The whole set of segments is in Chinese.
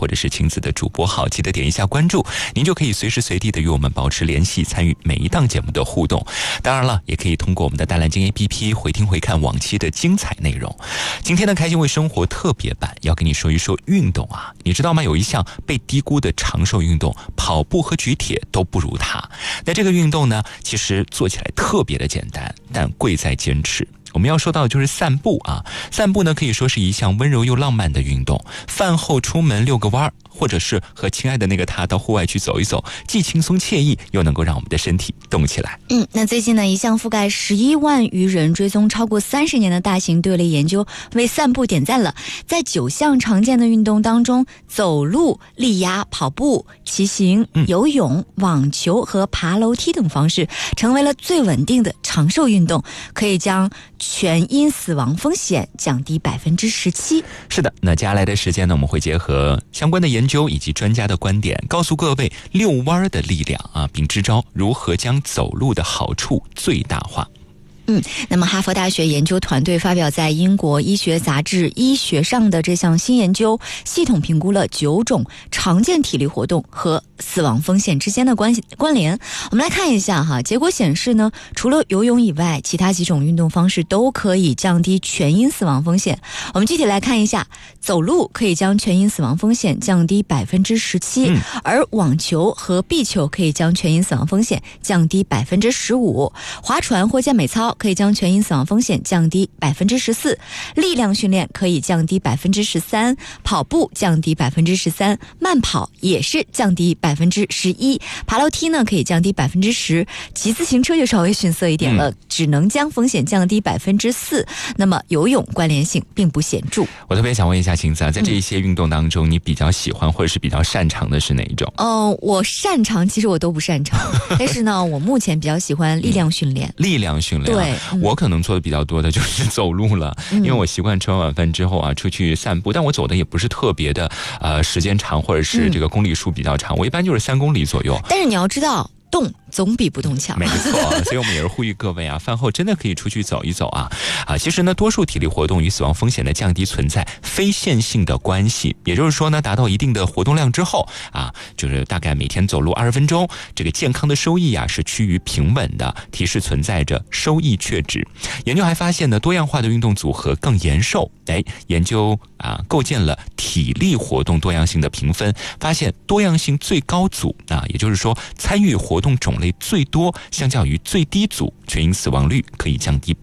或者是亲子的主播号，记得点一下关注，您就可以随时随地的与我们保持联系，参与每一档节目的互动。当然了，也可以通过我们的大蓝鲸 APP 回听回看往期的精彩内容。今天的开心为生活特别版要跟你说一说运动啊，你知道吗？有一项被低估的长寿运动，跑步和举铁都不如它。那这个运动呢，其实做起来特别的简单，但贵在坚持。我们要说到的就是散步啊，散步呢可以说是一项温柔又浪漫的运动。饭后出门遛个弯儿，或者是和亲爱的那个他到户外去走一走，既轻松惬意，又能够让我们的身体动起来。 那最近呢，一项覆盖11万余人、追踪超过30年的大型队列研究为散步点赞了。在9项常见的运动当中，走路、力压、跑步、骑行、游泳、网球和爬楼梯等方式成为了最稳定的长寿运动，可以将全因死亡风险降低17%。 是的，那接下来的时间呢，我们会结合相关的研究以及专家的观点，告诉各位遛弯的力量啊，并支招如何将走路的好处最大化。 那么哈佛大学研究团队发表在英国医学杂志医学上的这项新研究，系统评估了9种常见体力活动和死亡风险之间的关联。我们来看一下哈，结果显示呢，除了游泳以外，其他几种运动方式都可以降低全因死亡风险。我们具体来看一下，走路可以将全因死亡风险降低17%，而网球和壁球可以将全因死亡风险降低15%，划船或健美操可以将全因死亡风险降低14%，力量训练可以降低13%，跑步降低13%，慢跑也是降低11%，爬楼梯呢可以降低10%，骑自行车就稍微逊色一点了，只能将风险降低4%。那么游泳关联性并不显著。 我特别想问一下晴子啊，在这一些运动当中，你比较喜欢或者是比较擅长的是哪一种？ 我擅长，其实我都不擅长，但是呢，我目前比较喜欢力量训练。 力量训练，对，我可能做的比较多的就是走路了，因为我习惯吃完晚饭之后啊，出去散步，但我走的也不是特别的时间长，或者是这个公里数比较长，我一般就是3公里左右。 但是你要知道，动总比不动强。 没错，所以我们也是呼吁各位啊，饭后真的可以出去走一走啊。其实呢，多数体力活动与死亡风险的降低存在非线性的关系，也就是说呢，达到一定的活动量之后啊，就是大概每天走路20分钟，这个健康的收益啊是趋于平稳的，提示存在着收益确值。研究还发现呢，多样化的运动组合更延寿。研究构建了体力活动多样性的评分，发现多样性最高组也就是说参与活动种类最多，相较于最低组，全因死亡率可以降低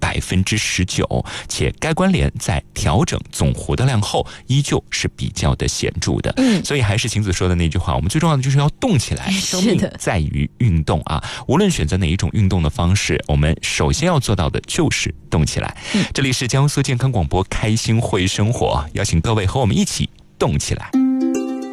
19%，且该关联在调整总活动量后依旧是比较的显著的。所以还是晴子说的那句话，我们最重要的就是要动起来，生命在于运动啊！无论选择哪一种运动的方式，我们首先要做到的就是动起来。这里是江苏健康广播开心会生活，邀请各位和我们一起动起来。